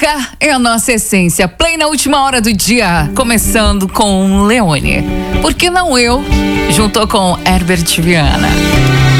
música é a nossa essência. Play na última hora do dia, começando com Leone. Por que não eu, junto com Herbert Viana?